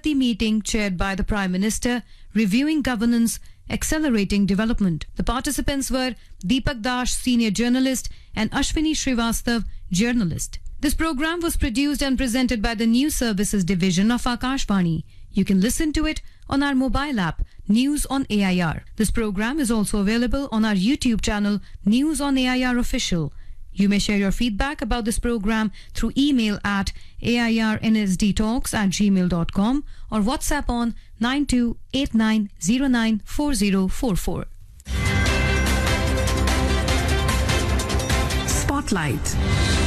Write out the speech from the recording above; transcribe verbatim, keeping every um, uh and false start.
Pragati meeting chaired by the Prime Minister, reviewing governance, accelerating development. The participants were Deepak Dash, senior journalist, and Ashwini Srivastav, journalist. This program was produced and presented by the News Services Division of Akashvani. You can listen to it on our mobile app, News on A I R. This program is also available on our YouTube channel, News on A I R Official. You may share your feedback about this program through email at airnsdtalks at gmail dot com or WhatsApp on nine two eight nine zero nine four zero four four. Spotlight.